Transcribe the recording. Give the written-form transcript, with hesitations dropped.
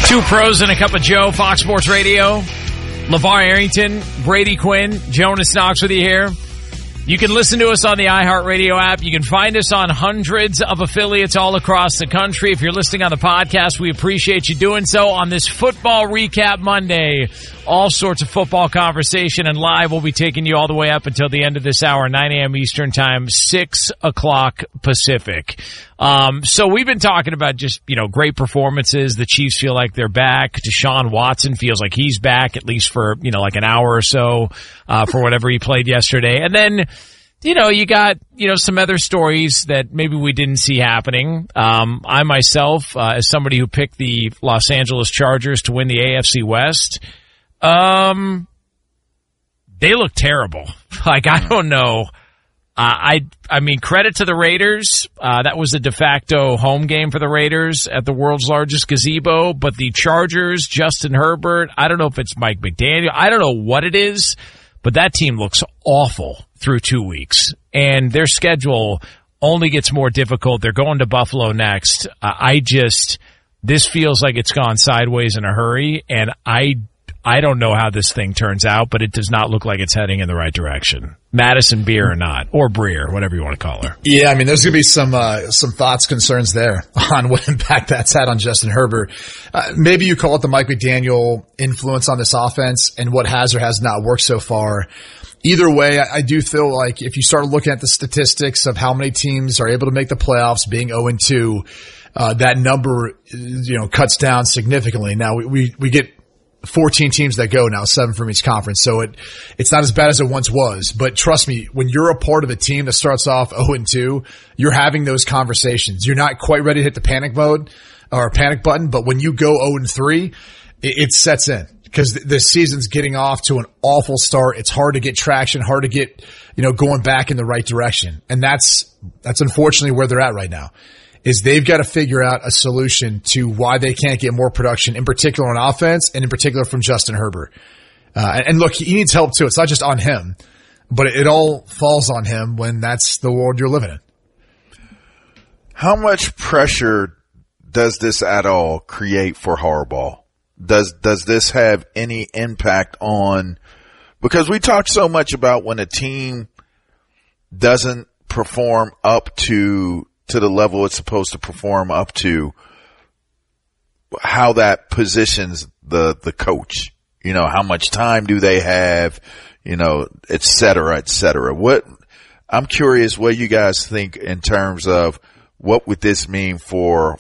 Two pros and a cup of Joe, Fox Sports Radio. LeVar Arrington, Brady Quinn, Jonas Knox with you here. You can listen to us on the iHeartRadio app. You can find us on hundreds of affiliates all across the country. If you're listening on the podcast, we appreciate you doing so on this Football Recap Monday. All sorts of football conversation and live. We'll be taking you all the way up until the end of this hour, 9 a.m. Eastern Time, 6 o'clock Pacific. So we've been talking about just, great performances. The Chiefs feel like they're back. Deshaun Watson feels like he's back, at least for, like an hour or so, for whatever he played yesterday. And then, you got, some other stories that maybe we didn't see happening. I myself, as somebody who picked the Los Angeles Chargers to win the AFC West, they look terrible. Like, I don't know. I mean, credit to the Raiders. That was a de facto home game for the Raiders at the world's largest gazebo. But the Chargers, Justin Herbert, I don't know if it's Mike McDaniel. I don't know what it is, but that team looks awful through 2 weeks. And their schedule only gets more difficult. They're going to Buffalo next. This feels like it's gone sideways in a hurry. And I don't know how this thing turns out, but it does not look like it's heading in the right direction. Madison Beer or not, or Breer, whatever you want to call her. Yeah, I mean, there's going to be some thoughts, concerns there on what impact that's had on Justin Herbert. Maybe you call it the Mike McDaniel influence on this offense and what has or has not worked so far. Either way, I do feel like if you start looking at the statistics of how many teams are able to make the playoffs being 0-2, that number, cuts down significantly. Now we get 14 teams that go now, 7 from each conference. So it's not as bad as it once was. But trust me, when you're a part of a team that starts off 0-2, you're having those conversations. You're not quite ready to hit the panic mode or panic button, but when you go 0-3, it sets in because the season's getting off to an awful start. It's hard to get traction, hard to get, going back in the right direction. And that's unfortunately where they're at right now. Is they've got to figure out a solution to why they can't get more production, in particular on offense, and in particular from Justin Herbert. And look, he needs help too. It's not just on him, but it all falls on him when that's the world you're living in. How much pressure does this at all create for Harbaugh? Does this have any impact on, because we talk so much about when a team doesn't perform up to the level it's supposed to perform up to, how that positions the coach, how much time do they have, et cetera, et cetera. I'm curious what you guys think in terms of what would this mean for